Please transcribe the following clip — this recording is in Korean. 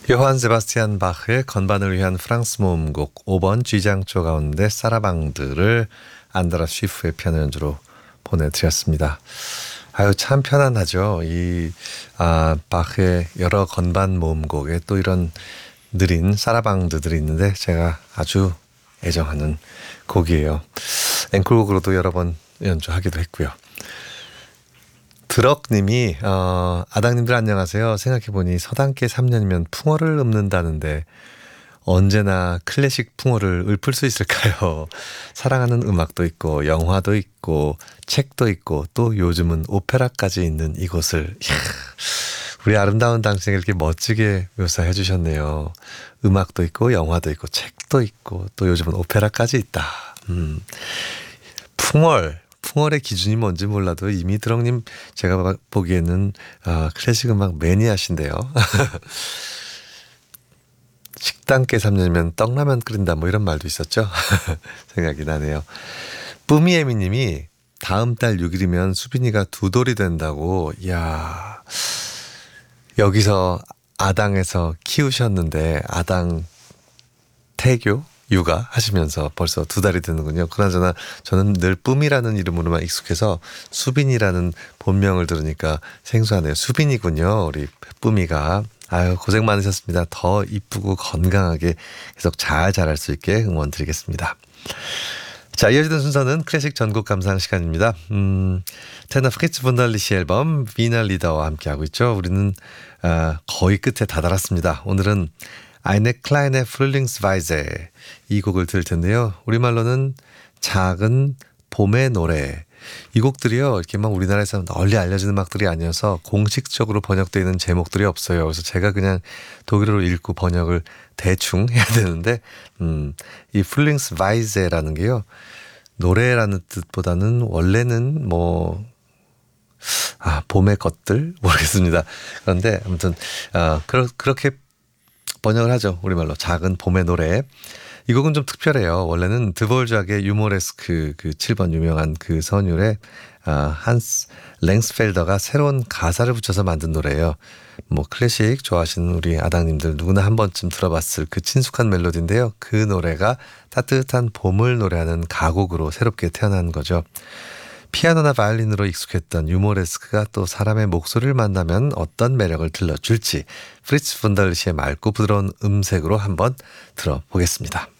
요한 세바스티안 바흐의 건반을 위한 프랑스 모음곡 5번 G장조 가운데 사라방드를 안드라스 쉬프의 피아노 연주로 보내드렸습니다. 아유, 참 편안하죠. 바흐의 여러 건반 모음곡에 또 이런 느린 사라방드들이 있는데 제가 아주 애정하는 곡이에요. 앵콜곡으로도 여러 번 연주하기도 했고요. 드럭님이 아당님들 안녕하세요. 생각해보니 서당계 3년이면 풍어를 읊는다는데 언제나 클래식 풍어를 읊을 수 있을까요? 사랑하는 음악도 있고 영화도 있고 책도 있고 또 요즘은 오페라까지 있는 이곳을 우리 아름다운 당신에게 이렇게 멋지게 묘사해 주셨네요. 음악도 있고 영화도 있고 책도 있고 또 요즘은 오페라까지 있다. 풍월의 기준이 뭔지 몰라도 이미 드럭님 제가 보기에는 클래식 음악 매니아신데요. 식당께 3년이면 떡라면 끓인다 뭐 이런 말도 있었죠. 생각이 나네요. 뿌미애미님이 다음 달 6일이면 수빈이가 두 돌이 된다고. 이야, 여기서 아당에서 키우셨는데 아당 태교 육아 하시면서 벌써 두 달이 되는군요. 그나저나 저는 늘 뿜이라는 이름으로만 익숙해서 수빈이라는 본명을 들으니까 생소하네요. 수빈이군요. 우리 뿜이가. 아유, 고생 많으셨습니다. 더 이쁘고 건강하게 계속 잘 자랄 수 있게 응원 드리겠습니다. 자, 이어지는 순서는 클래식 전곡 감상 시간입니다. 테너 프리츠 분달리시 앨범 위너 리더와 함께하고 있죠. 우리는 거의 끝에 다다랐습니다. 오늘은 Eine kleine Frühlingsweise 이 곡을 들을 텐데요. 우리말로는 작은 봄의 노래. 이 곡들이요, 이렇게 막 우리나라에서 널리 알려진 음악들이 아니어서 공식적으로 번역되어 있는 제목들이 없어요. 그래서 제가 그냥 독일어로 읽고 번역을 대충 해야 되는데, 이 Frühlingsweise라는 게요, 노래라는 뜻보다는 원래는 봄의 것들? 모르겠습니다. 그런데 아무튼, 그렇게 번역을 하죠. 우리말로 작은 봄의 노래. 이 곡은 좀 특별해요. 원래는 드볼작의 유모레스크 그 7번 유명한 그 선율에 한스 랭스펠더가 새로운 가사를 붙여서 만든 노래예요. 클래식 좋아하시는 우리 아당님들 누구나 한 번쯤 들어봤을 그 친숙한 멜로디인데요. 그 노래가 따뜻한 봄을 노래하는 가곡으로 새롭게 태어난 거죠. 피아노나 바이올린으로 익숙했던 유모레스크가 또 사람의 목소리를 만나면 어떤 매력을 들려줄지 프리츠 분달리시의 맑고 부드러운 음색으로 한번 들어보겠습니다.